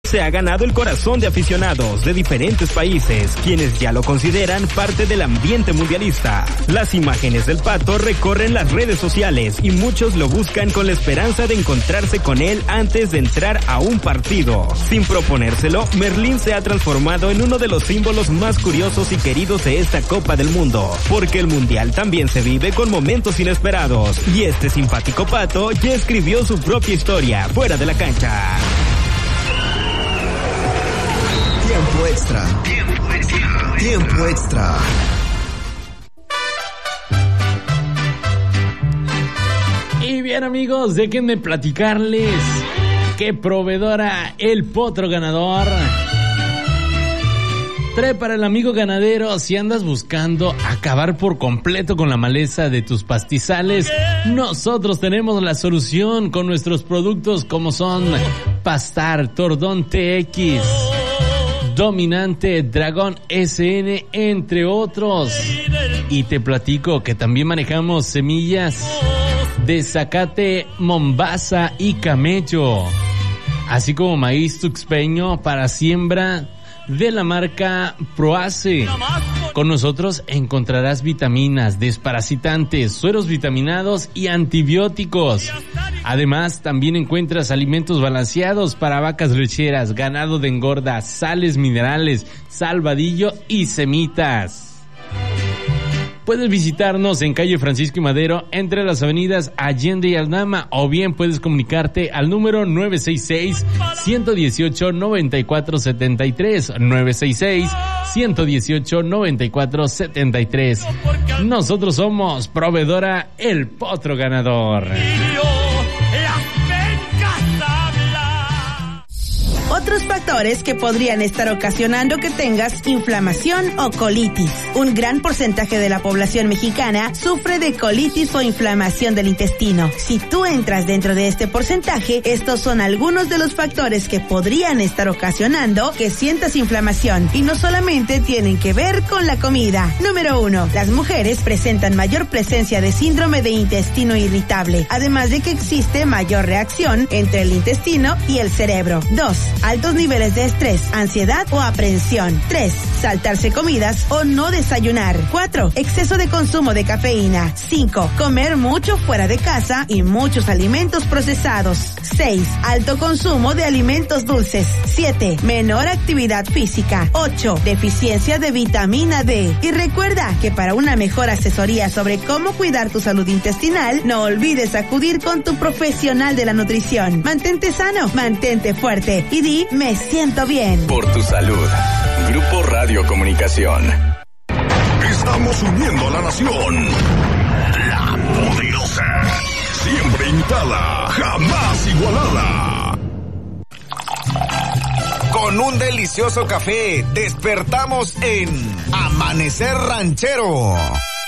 se ha ganado el corazón de aficionados de diferentes países, quienes ya lo consideran parte del ambiente mundialista. Las imágenes del Pato recorren las redes sociales y muchos lo buscan con la esperanza de encontrarse con él antes de entrar a un partido. Sin proponérselo, Merlín se ha transformado en uno de los símbolos más curiosos y queridos de esta Copa del Mundo, porque el Mundial también se vive con momentos inesperados, y este simpático Pato ya escribió su propia historia fuera de la cancha. Tiempo extra. Tiempo extra. Tiempo extra. Y bien, amigos, déjenme platicarles que proveedora El Potro Ganador trae para el amigo ganadero. Si andas buscando acabar por completo con la maleza de tus pastizales, nosotros tenemos la solución con nuestros productos como son Pastar, Tordón TX, Dominante, Dragón SN, entre otros. Y te platico que también manejamos semillas de zacate, mombaza y camello, así como maíz tuxpeño para siembra de la marca Proace. Con nosotros encontrarás vitaminas, desparasitantes, sueros vitaminados y antibióticos. Además, también encuentras alimentos balanceados para vacas lecheras, ganado de engorda, sales minerales, salvadillo y semitas. Puedes visitarnos en calle Francisco y Madero, entre las avenidas Allende y Aldama, o bien puedes comunicarte al número 966-118-9473, 966-118-9473. Nosotros somos proveedora El Potro Ganador. Otros factores que podrían estar ocasionando que tengas inflamación o colitis. Un gran porcentaje de la población mexicana sufre de colitis o inflamación del intestino. Si tú entras dentro de este porcentaje, estos son algunos de los factores que podrían estar ocasionando que sientas inflamación, y no solamente tienen que ver con la comida. Número 1. Las mujeres presentan mayor presencia de síndrome de intestino irritable, además de que existe mayor reacción entre el intestino y el cerebro. 2. Altos niveles de estrés, ansiedad o aprensión. 3. Saltarse comidas o no desayunar. 4. Exceso de consumo de cafeína. 5. Comer mucho fuera de casa y muchos alimentos procesados. 6. Alto consumo de alimentos dulces. 7. Menor actividad física. 8. Deficiencia de vitamina D. Y recuerda que para una mejor asesoría sobre cómo cuidar tu salud intestinal, no olvides acudir con tu profesional de la nutrición. Mantente sano, mantente fuerte y di: me siento bien. Por tu salud. Grupo Radio Comunicación. Estamos uniendo a la nación. La poderosa. Siempre imitada, jamás igualada. Con un delicioso café, despertamos en Amanecer Ranchero.